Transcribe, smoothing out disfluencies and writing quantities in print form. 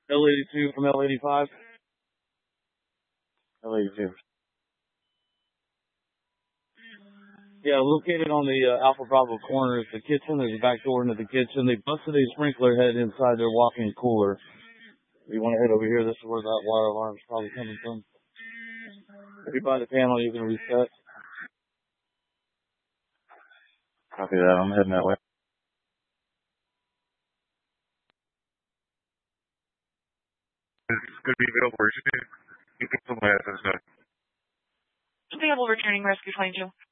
L82 from L85. L82. Yeah, located on the Alpha Bravo corner is the kitchen. There's a back door into the kitchen. They busted a sprinkler head inside their walk-in cooler. You want to head over here? This is where that wire alarm is probably coming from. If you buy the panel, you can reset. Copy that. I'm heading that way. It's going to be available. You can put my address. Available returning rescue 22.